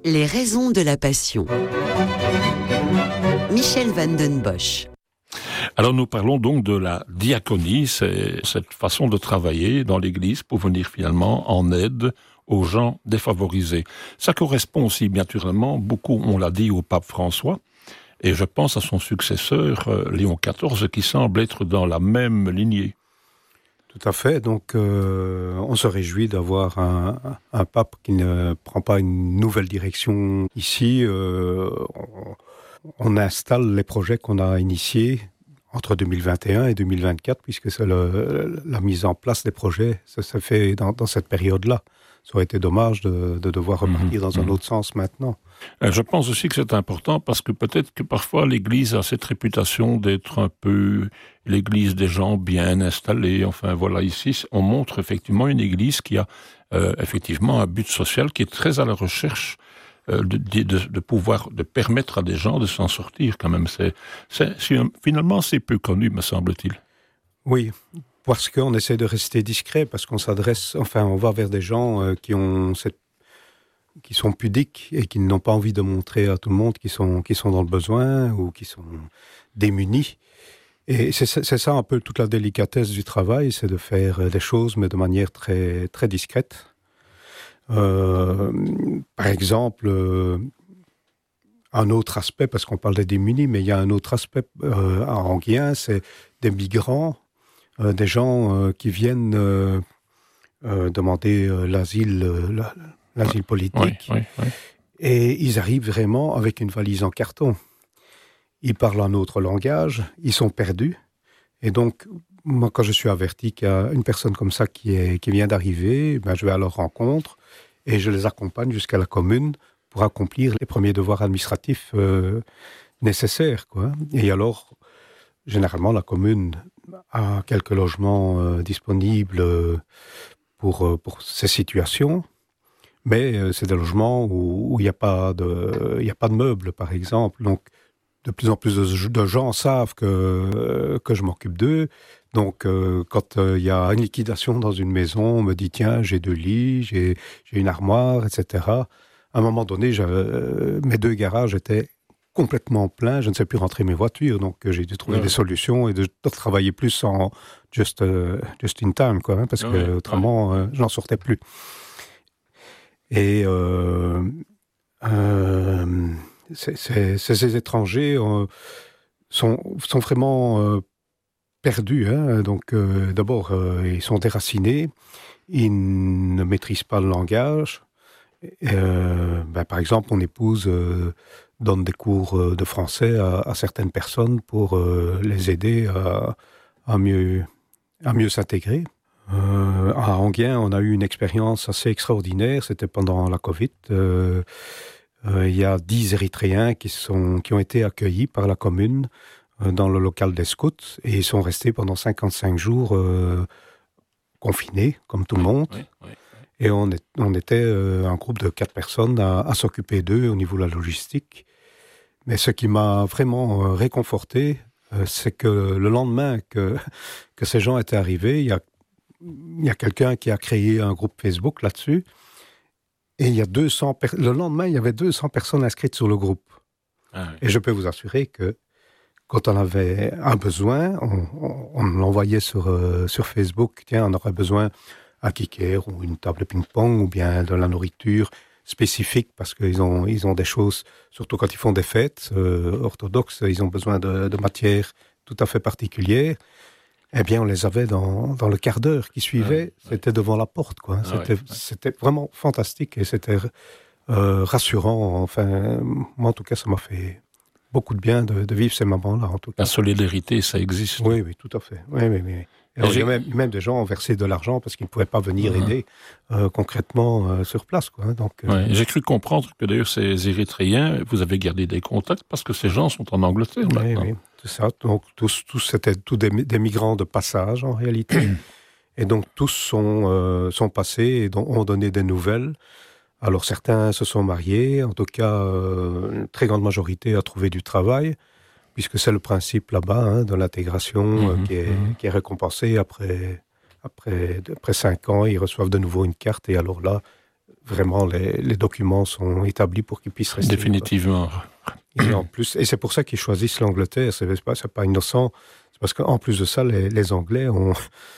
Les raisons de la passion. Michel van den Bosch. Alors nous parlons donc de la diaconie, c'est cette façon de travailler dans l'Église pour venir finalement en aide aux gens défavorisés. Ça correspond aussi bien naturellement, beaucoup on l'a dit au pape François, et je pense à son successeur Léon XIV qui semble être dans la même lignée. Tout à fait, donc on se réjouit d'avoir un pape qui ne prend pas une nouvelle direction ici. On installe les projets qu'on a initiés entre 2021 et 2024, puisque c'est la mise en place des projets, ça se fait dans cette période-là. Ça aurait été dommage de devoir repartir dans un autre sens maintenant. Je pense aussi que c'est important parce que peut-être que parfois l'Église a cette réputation d'être un peu l'Église des gens bien installés. Enfin voilà, ici on montre effectivement une Église qui a effectivement un but social qui est très à la recherche de pouvoir, de permettre à des gens de s'en sortir quand même. Finalement c'est peu connu, me semble-t-il. Oui, parce qu'on essaie de rester discret, parce qu'on s'adresse, enfin on va vers des gens qui sont pudiques et qui n'ont pas envie de montrer à tout le monde qu'ils sont dans le besoin ou qui sont démunis. Et c'est ça un peu toute la délicatesse du travail, c'est de faire des choses mais de manière très, très discrète. Par exemple, un autre aspect, parce qu'on parle des démunis, mais il y a un autre aspect à Anguien, c'est des migrants, des gens qui viennent demander l'asile politique. Oui. Et ils arrivent vraiment avec une valise en carton. Ils parlent un autre langage, ils sont perdus. Et donc, moi, quand je suis averti qu'il y a une personne comme ça qui vient d'arriver, je vais à leur rencontre et je les accompagne jusqu'à la commune pour accomplir les premiers devoirs administratifs nécessaires, quoi. Et alors, généralement, la commune a quelques logements disponibles pour ces situations. Mais c'est des logements où il n'y a pas de meubles, par exemple. Donc, de plus en plus de gens savent que je m'occupe d'eux. Donc, quand il y a une liquidation dans une maison, on me dit « Tiens, j'ai 2 lits, j'ai une armoire, etc. » À un moment donné, mes 2 garages étaient complètement pleins. Je ne sais plus rentrer mes voitures. Donc, j'ai dû trouver des solutions et de travailler plus en just in time, quoi, hein, parce que autrement, je n'en sortais plus. Et ces étrangers sont vraiment perdus. Hein. Donc, d'abord, ils sont déracinés, ils ne maîtrisent pas le langage. Par exemple, mon épouse donne des cours de français à certaines personnes pour les aider à mieux s'intégrer. À Anguien, on a eu une expérience assez extraordinaire. C'était pendant la Covid. Il y a 10 Érythréens qui ont été accueillis par la commune dans le local des scouts et ils sont restés pendant 55 jours confinés, comme tout le monde. Oui. Et on était un groupe de 4 personnes à s'occuper d'eux au niveau de la logistique. Mais ce qui m'a vraiment réconforté, c'est que le lendemain que ces gens étaient arrivés, il y a quelqu'un qui a créé un groupe Facebook là-dessus. Et il y a le lendemain, il y avait 200 personnes inscrites sur le groupe. Ah oui. Et je peux vous assurer que quand on avait un besoin, on l'envoyait sur Facebook. Tiens, on aurait besoin d'un kicker ou une table de ping-pong ou bien de la nourriture spécifique parce qu'ils ont des choses, surtout quand ils font des fêtes orthodoxes, ils ont besoin de matières tout à fait particulières. Eh bien, on les avait dans le quart d'heure qui suivait. C'était devant la porte, quoi. C'était vraiment fantastique et c'était rassurant. Enfin, moi, en tout cas, ça m'a fait beaucoup de bien de vivre ces moments-là, en tout cas. La solidarité, ça existe. Oui, tout à fait. Oui. Alors, il y a même des gens ont versé de l'argent parce qu'ils ne pouvaient pas venir aider concrètement sur place, quoi. Donc, j'ai cru comprendre que d'ailleurs, ces Érythréens, vous avez gardé des contacts parce que ces gens sont en Angleterre maintenant. Oui. C'est ça. Donc, tous c'était tous des migrants de passage, en réalité. Et donc, tous sont passés et ont donné des nouvelles. Alors, certains se sont mariés. En tout cas, une très grande majorité a trouvé du travail, puisque c'est le principe là-bas de l'intégration qui est récompensé après 5 ans. Ils reçoivent de nouveau une carte. Et alors là, vraiment les documents sont établis pour qu'ils puissent rester. Définitivement. Et en plus, et c'est pour ça qu'ils choisissent l'Angleterre. C'est pas innocent. C'est parce qu'en plus de ça, les Anglais ont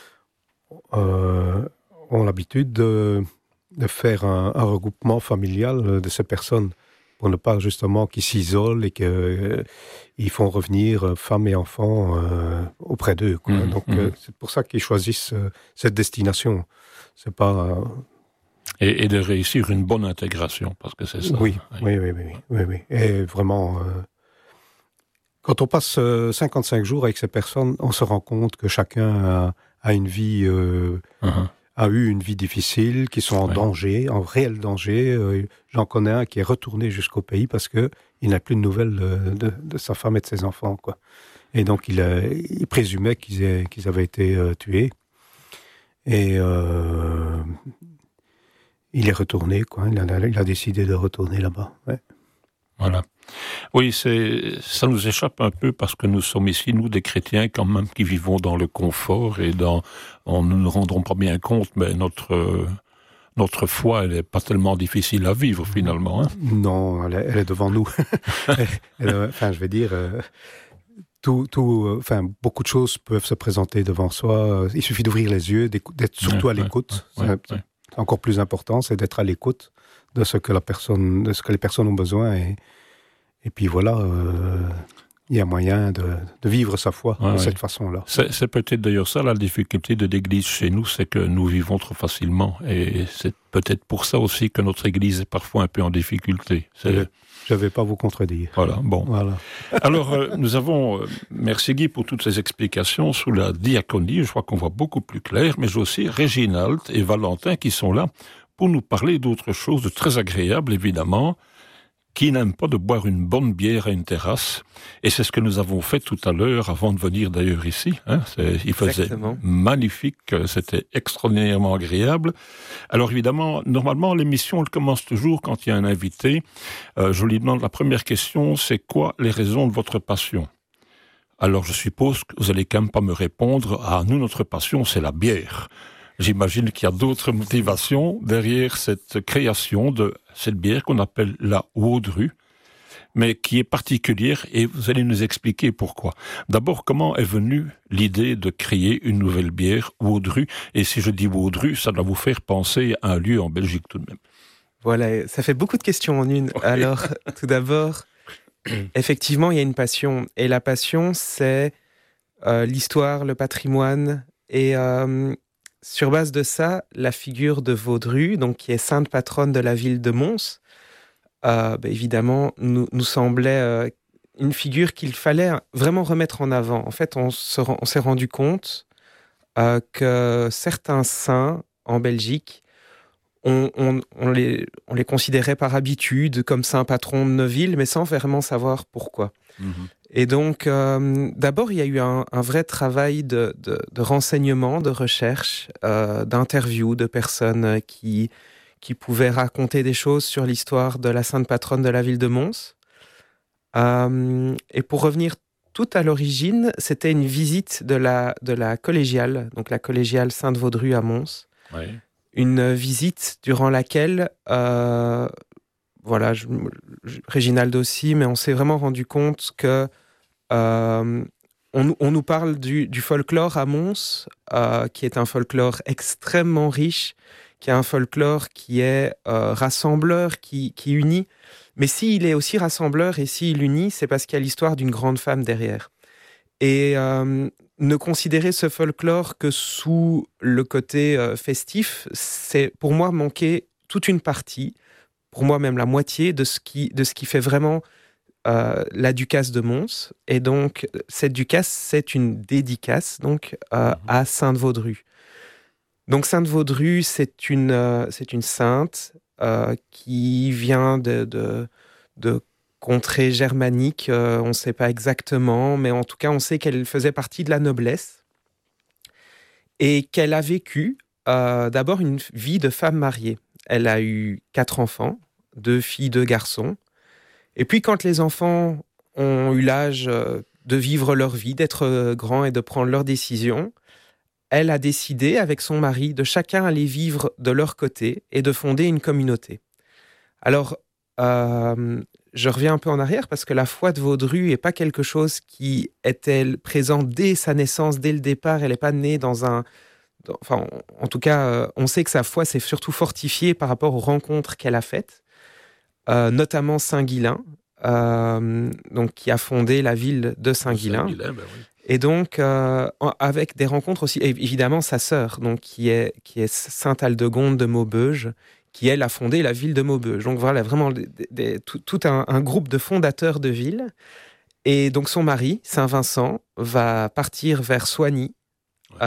l'habitude de faire un regroupement familial de ces personnes pour ne pas justement qu'ils s'isolent et qu'ils font revenir femmes et enfants auprès d'eux. Donc c'est pour ça qu'ils choisissent cette destination. C'est pas et de réussir une bonne intégration, parce que c'est ça. Oui. Et vraiment, quand on passe 55 jours avec ces personnes, on se rend compte que chacun a une vie, a eu une vie difficile, qui sont en danger, en réel danger. J'en connais un qui est retourné jusqu'au pays parce que il n'a plus de nouvelles de sa femme et de ses enfants, quoi. Et donc il présumait qu'ils avaient été tués. Et il est retourné, quoi. Il a décidé de retourner là-bas. Ouais. Voilà. Oui, ça nous échappe un peu parce que nous sommes ici, nous, des chrétiens, quand même, qui vivons dans le confort et nous ne nous rendons pas bien compte, mais notre foi, elle n'est pas tellement difficile à vivre, finalement. Hein. Non, elle est devant nous. Je vais dire, beaucoup de choses peuvent se présenter devant soi. Il suffit d'ouvrir les yeux, d'être surtout à l'écoute. C'est encore plus important, c'est d'être à l'écoute de ce que les personnes ont besoin. Et puis voilà, il y a moyen de vivre sa foi de cette façon-là. C'est peut-être d'ailleurs ça la difficulté de l'Église chez nous, c'est que nous vivons trop facilement. Et c'est peut-être pour ça aussi que notre Église est parfois un peu en difficulté. Je ne vais pas vous contredire. Voilà, bon. Voilà. Alors, nous avons, merci Guy pour toutes ces explications sous la diaconie. Je crois qu'on voit beaucoup plus clair, mais j'ai aussi Réginald et Valentin qui sont là pour nous parler d'autre chose de très agréable, évidemment. Qui n'aime pas de boire une bonne bière à une terrasse? Et c'est ce que nous avons fait tout à l'heure, avant de venir d'ailleurs ici. Hein. Il faisait magnifique, c'était extraordinairement agréable. Alors évidemment, normalement, l'émission, elle commence toujours quand il y a un invité. Je lui demande la première question, c'est quoi les raisons de votre passion? Alors je suppose que vous allez quand même pas me répondre, nous, notre passion, c'est la bière. J'imagine qu'il y a d'autres motivations derrière cette création de cette bière qu'on appelle la Waudru, mais qui est particulière et vous allez nous expliquer pourquoi. D'abord, comment est venue l'idée de créer une nouvelle bière Waudru? Et si je dis Waudru, ça doit vous faire penser à un lieu en Belgique tout de même. Voilà, ça fait beaucoup de questions en une. Okay. Alors, tout d'abord, effectivement, il y a une passion. Et la passion, c'est l'histoire, le patrimoine et... sur base de ça, la figure de Vaudru, donc qui est sainte patronne de la ville de Mons, évidemment, nous semblait une figure qu'il fallait vraiment remettre en avant. En fait, on s'est rendu compte que certains saints en Belgique, on les considérait par habitude comme saints patrons de nos villes, mais sans vraiment savoir pourquoi. Mm-hmm. Et donc, d'abord, il y a eu un vrai travail de renseignement, de recherche, d'interviews de personnes qui pouvaient raconter des choses sur l'histoire de la sainte patronne de la ville de Mons. Et pour revenir tout à l'origine, c'était une visite de la collégiale, donc la collégiale Sainte-Vaudru à Mons. Oui. Une visite durant laquelle... Voilà, Réginald aussi, mais on s'est vraiment rendu compte que on nous parle du folklore à Mons, qui est un folklore extrêmement riche, qui est un folklore qui est rassembleur, qui unit. Mais s'il est aussi rassembleur et s'il unit, c'est parce qu'il y a l'histoire d'une grande femme derrière. Et ne considérer ce folklore que sous le côté festif, c'est pour moi manquer toute une partie, pour moi même la moitié de ce qui fait vraiment la ducasse de Mons. Et donc, cette ducasse, c'est une dédicace donc, à Sainte-Vaudru. Donc, Sainte-Vaudru, c'est une sainte qui vient de contrées germaniques. On ne sait pas exactement, mais en tout cas, on sait qu'elle faisait partie de la noblesse et qu'elle a vécu d'abord une vie de femme mariée. Elle a eu 4 enfants, 2 filles, 2 garçons. Et puis, quand les enfants ont eu l'âge de vivre leur vie, d'être grands et de prendre leurs décisions, elle a décidé, avec son mari, de chacun aller vivre de leur côté et de fonder une communauté. Alors, je reviens un peu en arrière parce que la foi de Vaudru n'est pas quelque chose qui était présent dès sa naissance, dès le départ. Elle n'est pas née dans un... Enfin, en tout cas, on sait que sa foi s'est surtout fortifiée par rapport aux rencontres qu'elle a faites, notamment Saint-Guilain, donc, qui a fondé la ville de Saint-Guilain. Ben oui. Et donc, avec des rencontres aussi, évidemment, sa sœur, donc, qui est Sainte Aldegonde de Maubeuge, qui, elle, a fondé la ville de Maubeuge. Donc, voilà, vraiment tout un groupe de fondateurs de villes. Et donc, son mari, Saint-Vincent, va partir vers Soigny. Oui.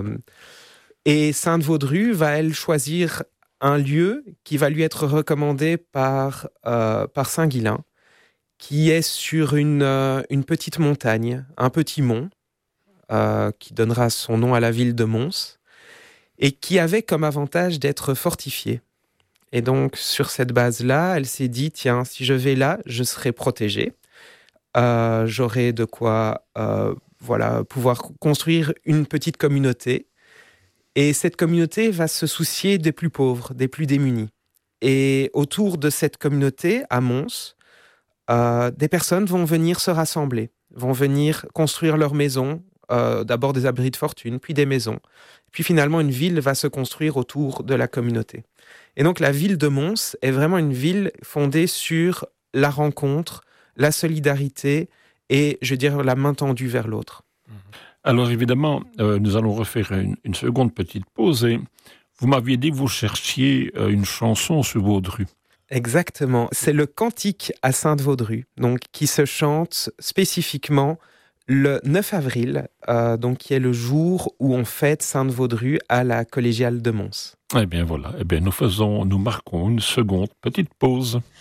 Et Sainte Vaudru va, elle, choisir un lieu qui va lui être recommandé par Saint-Guilain, qui est sur une petite montagne, un petit mont, qui donnera son nom à la ville de Mons, et qui avait comme avantage d'être fortifié. Et donc, sur cette base-là, elle s'est dit, tiens, si je vais là, je serai protégée. J'aurai de quoi pouvoir construire une petite communauté. Et cette communauté va se soucier des plus pauvres, des plus démunis. Et autour de cette communauté, à Mons, des personnes vont venir se rassembler, vont venir construire leur maison, d'abord des abris de fortune, puis des maisons. Puis finalement, une ville va se construire autour de la communauté. Et donc la ville de Mons est vraiment une ville fondée sur la rencontre, la solidarité et, je veux dire, la main tendue vers l'autre. Alors évidemment, nous allons refaire une seconde petite pause. Et vous m'aviez dit que vous cherchiez une chanson sur Vaudru. Exactement. C'est le cantique à Sainte Vaudru, donc, qui se chante spécifiquement le 9 avril, donc, qui est le jour où on fête Sainte Vaudru à la collégiale de Mons. Eh bien voilà, nous marquons une seconde petite pause.